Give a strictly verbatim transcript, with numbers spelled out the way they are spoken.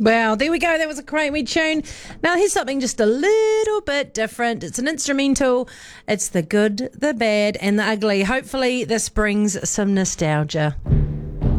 Well, there we go. That was a great wee tune. Now, here's something just a little bit different. It's an instrumental. It's the good, the bad, and the ugly. Hopefully, this brings some nostalgia.